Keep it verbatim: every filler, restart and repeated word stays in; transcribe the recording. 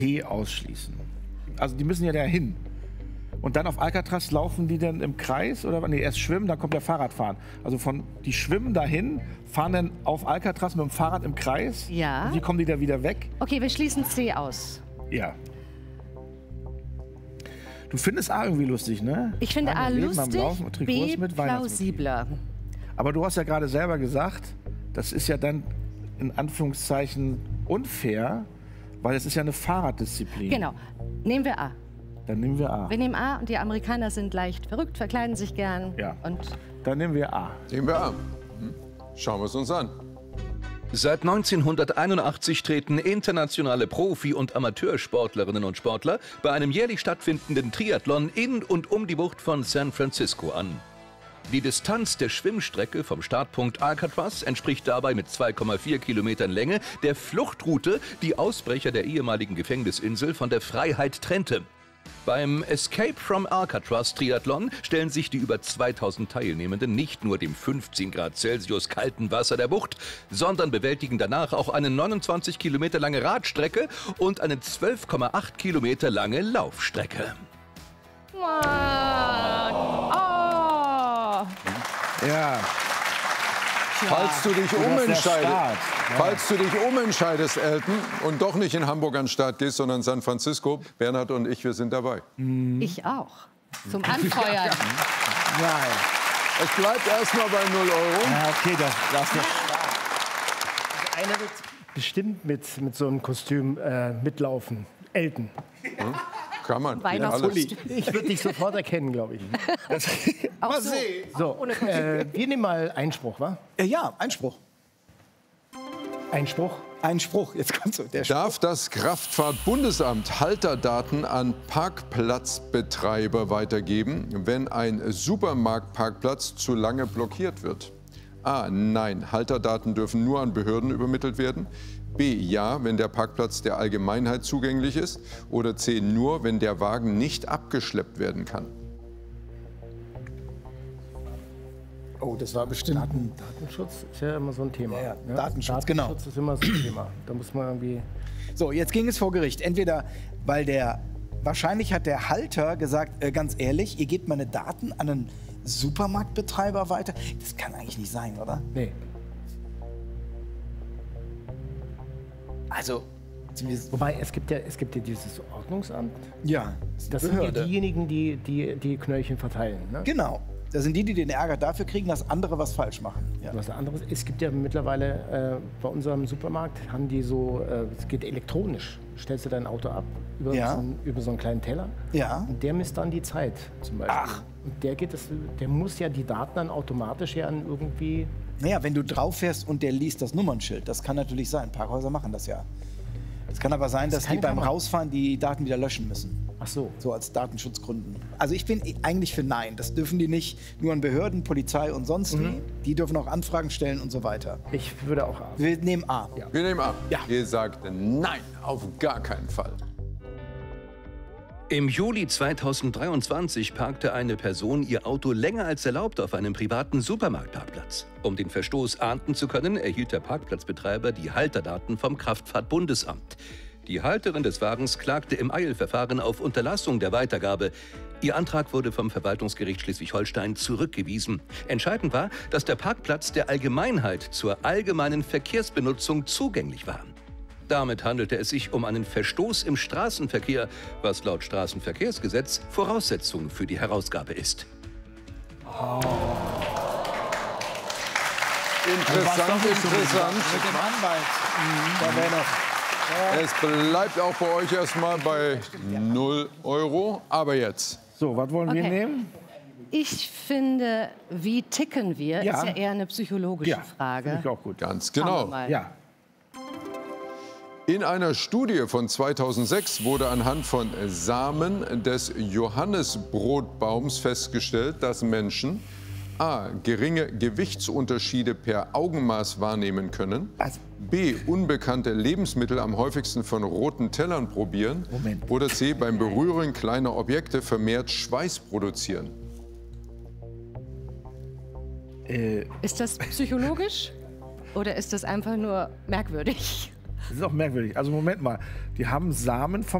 C ausschließen. Also die müssen ja dahin. Und dann auf Alcatraz laufen die dann im Kreis? Oder nee, erst schwimmen, dann kommt der Fahrradfahren. Also von, die schwimmen dahin, fahren dann auf Alcatraz mit dem Fahrrad im Kreis. Ja. Und wie kommen die da wieder weg? Okay, wir schließen C aus. Ja. Du findest A irgendwie lustig, ne? Ich finde A Leben am lustig, Laufen und B Trikots mit plausibler. Aber du hast ja gerade selber gesagt, das ist ja dann in Anführungszeichen unfair, weil es ist ja eine Fahrraddisziplin. Genau. Nehmen wir A. Dann nehmen wir A. Wir nehmen A und die Amerikaner sind leicht verrückt, verkleiden sich gern. Ja. Und Dann nehmen wir A. Nehmen wir A. Hm. Schauen wir es uns an. Seit neunzehnhunderteinundachtzig treten internationale Profi- und Amateursportlerinnen und Sportler bei einem jährlich stattfindenden Triathlon in und um die Bucht von San Francisco an. Die Distanz der Schwimmstrecke vom Startpunkt Alcatraz entspricht dabei mit zwei Komma vier Kilometern Länge der Fluchtroute, die Ausbrecher der ehemaligen Gefängnisinsel von der Freiheit trennte. Beim Escape from Alcatraz Triathlon stellen sich die über zweitausend Teilnehmenden nicht nur dem fünfzehn Grad Celsius kalten Wasser der Bucht, sondern bewältigen danach auch eine neunundzwanzig Kilometer lange Radstrecke und eine zwölf Komma acht Kilometer lange Laufstrecke. oh. Ja. Falls du dich umentscheidest, falls du dich umentscheidest, Elton, und doch nicht in Hamburg an den Start gehst, sondern in San Francisco, Bernhard und ich, wir sind dabei. Ich auch. Zum Anfeuern. Nein. Es bleibt erstmal bei null Euro. Ja, okay, das, das ist Einer wird bestimmt mit, mit so einem Kostüm äh, mitlaufen. Elton. Hm? Kann man. Weihnachtspulli. Ich würde dich sofort erkennen, glaube ich. Auch so. So, äh, wir nehmen mal Einspruch, wa? Äh, ja, Einspruch. Einspruch? Einspruch, jetzt kommt so der Darf das Kraftfahrtbundesamt Halterdaten an Parkplatzbetreiber weitergeben, wenn ein Supermarktparkplatz zu lange blockiert wird? A. Nein, Halterdaten dürfen nur an Behörden übermittelt werden. B. Ja, wenn der Parkplatz der Allgemeinheit zugänglich ist. Oder C. Nur, wenn der Wagen nicht abgeschleppt werden kann. Oh, das war bestimmt. Daten, Datenschutz ist ja immer so ein Thema. Ja, ja, ne? Datenschutz, genau. Datenschutz ist immer so ein Thema. Da muss man irgendwie... So, jetzt ging es vor Gericht. Entweder, weil der, wahrscheinlich hat der Halter gesagt, äh, ganz ehrlich, ihr gebt meine Daten an einen Supermarktbetreiber weiter. Das kann eigentlich nicht sein, oder? Nee. Also, wobei es gibt ja, es gibt ja dieses Ordnungsamt. ja, Das sind ja diejenigen, die die, die Knöllchen verteilen. Ne? Genau. Das sind die, die den Ärger dafür kriegen, dass andere was falsch machen. Ja. Was anderes. Es gibt ja mittlerweile äh, bei unserem Supermarkt haben die so, äh, es geht elektronisch. Stellst du dein Auto ab über, Ja. so, einen, über so einen kleinen Teller. Ja. Und der misst dann die Zeit zum Beispiel. Ach. Und der geht das, der muss ja die Daten dann automatisch ja an irgendwie. Naja, wenn du drauf fährst und der liest das Nummernschild, das kann natürlich sein. Parkhäuser machen das ja. Es kann aber sein, dass kann die beim Kamera- Rausfahren die Daten wieder löschen müssen. Ach so. So als Datenschutzgründen. Also ich bin eigentlich für Nein. Das dürfen die nicht nur an Behörden, Polizei und sonst wie. Die dürfen auch Anfragen stellen und so weiter. Ich würde auch. Wir nehmen A. Ja. Wir nehmen A. Ja. Ihr sagt nein, auf gar keinen Fall. Im Juli zweitausenddreiundzwanzig parkte eine Person ihr Auto länger als erlaubt auf einem privaten Supermarktparkplatz. Um den Verstoß ahnden zu können, erhielt der Parkplatzbetreiber die Halterdaten vom Kraftfahrtbundesamt. Die Halterin des Wagens klagte im Eilverfahren auf Unterlassung der Weitergabe. Ihr Antrag wurde vom Verwaltungsgericht Schleswig-Holstein zurückgewiesen. Entscheidend war, dass der Parkplatz der Allgemeinheit zur allgemeinen Verkehrsbenutzung zugänglich war. Damit handelte es sich um einen Verstoß im Straßenverkehr, was laut Straßenverkehrsgesetz Voraussetzung für die Herausgabe ist. Interessant, interessant. Mit dem Anwalt. Da wäre noch. Es bleibt auch bei euch erstmal bei null Euro. Aber jetzt. So, was wollen wir Okay. nehmen? Ich finde, wie ticken wir, Ja. ist ja eher eine psychologische Ja, Frage. finde ich auch gut. Ganz Schauen wir genau. mal. Ja. In einer Studie von zweitausendsechs wurde anhand von Samen des Johannisbrotbaums festgestellt, dass Menschen a. geringe Gewichtsunterschiede per Augenmaß wahrnehmen können, Was? b. unbekannte Lebensmittel am häufigsten von roten Tellern probieren Moment. oder c. beim Berühren kleiner Objekte vermehrt Schweiß produzieren. Ist das psychologisch oder ist das einfach nur merkwürdig? Das ist auch merkwürdig. Also Moment mal, die haben Samen vom